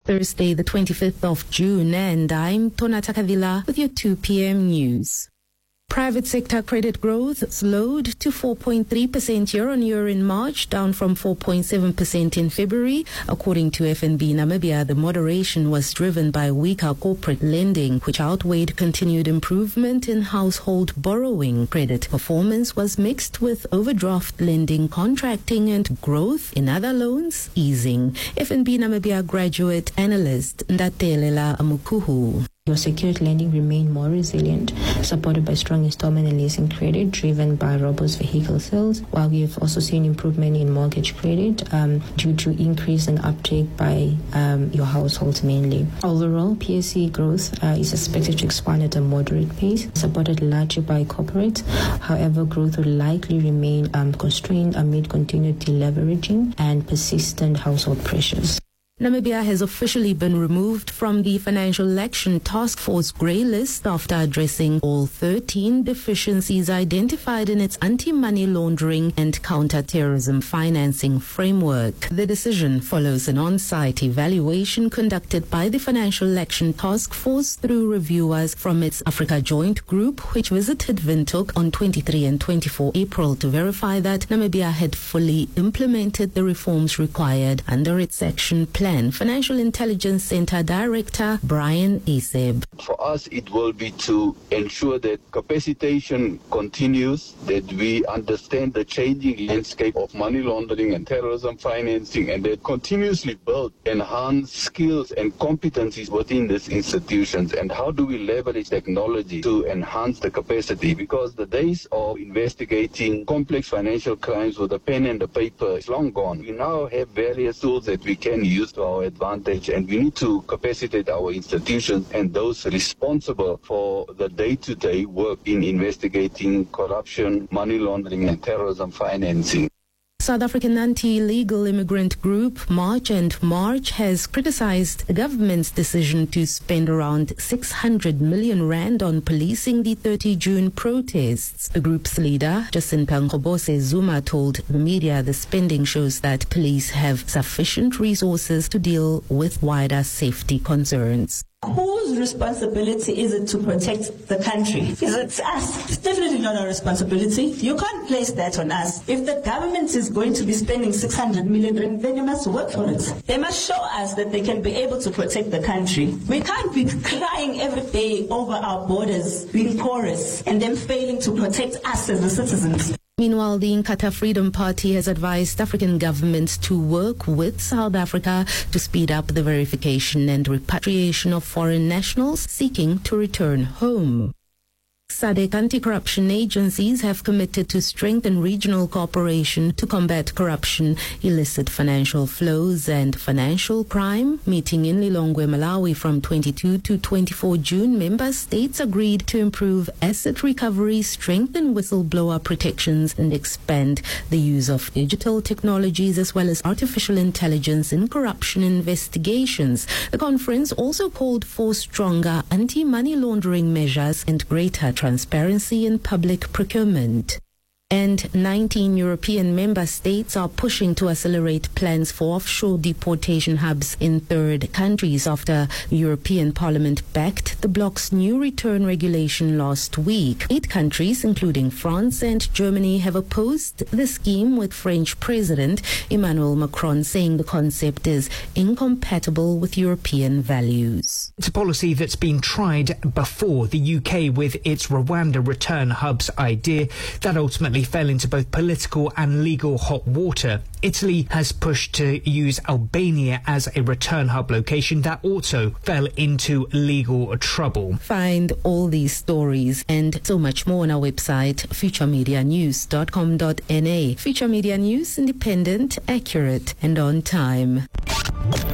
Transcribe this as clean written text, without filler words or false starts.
Thursday, the 25th of June, and I'm Tona Takavila with your 2 p.m. news. Private sector credit growth slowed to 4.3% year-on-year in March, down from 4.7% in February. According to FNB Namibia, the moderation was driven by weaker corporate lending, which outweighed continued improvement in household borrowing. Credit performance was mixed, with overdraft lending contracting and growth in other loans easing. FNB Namibia graduate analyst Ndatelela Amukuhu. Your secured lending remained more resilient, supported by strong installment and leasing credit, driven by robust vehicle sales, while we have also seen improvement in mortgage credit due to increase in uptake by your households mainly. Overall, PSC growth is expected to expand at a moderate pace, supported largely by corporates. However, growth will likely remain constrained amid continued deleveraging and persistent household pressures. Namibia has officially been removed from the Financial Action Task Force grey list after addressing all 13 deficiencies identified in its anti-money laundering and counter-terrorism financing framework. The decision follows an on-site evaluation conducted by the Financial Action Task Force through reviewers from its Africa Joint Group, which visited Windhoek on 23 and 24 April to verify that Namibia had fully implemented the reforms required under its action plan. Financial Intelligence Center Director Brian Iseb. For us, it will be to ensure that capacitation continues, that we understand the changing landscape of money laundering and terrorism financing, and that continuously build enhanced skills and competencies within these institutions. And how do we leverage technology to enhance the capacity? Because the days of investigating complex financial crimes with a pen and a paper is long gone. We now have various tools that we can use to our advantage, and we need to capacitate our institutions and those responsible for the day-to-day work in investigating corruption, money laundering, and terrorism financing. South African anti-illegal immigrant group March and March has criticized the government's decision to spend around 600 million rand on policing the 30 June protests. The group's leader, Jacinta Ngobose Zuma, told the media the spending shows that police have sufficient resources to deal with wider safety concerns. Whose responsibility is it to protect the country? Is it us? It's definitely not our responsibility. You can't place that on us. If the government is going to be spending 600 million, then you must work for it. They must show us that they can be able to protect the country. We can't be crying every day over our borders, being porous, and then failing to protect us as the citizens. Meanwhile, the Inkatha Freedom Party has advised African governments to work with South Africa to speed up the verification and repatriation of foreign nationals seeking to return home. SADC anti-corruption agencies have committed to strengthen regional cooperation to combat corruption, illicit financial flows, and financial crime. Meeting in Lilongwe, Malawi from 22 to 24 June, member states agreed to improve asset recovery, strengthen whistleblower protections, and expand the use of digital technologies as well as artificial intelligence in corruption investigations. The conference also called for stronger anti-money laundering measures and greater transparency in public procurement. And 19 European member states are pushing to accelerate plans for offshore deportation hubs in third countries after the European Parliament backed the bloc's new return regulation last week. 8 countries, including France and Germany, have opposed the scheme, with French President Emmanuel Macron saying the concept is incompatible with European values. It's a policy that's been tried before the UK with its Rwanda return hubs idea that ultimately fell into both political and legal hot water. Italy has pushed to use Albania as a return hub location that also fell into legal trouble. Find all these stories and so much more on our website, futuremedianews.com.na. Future Media News, independent, accurate, and on time.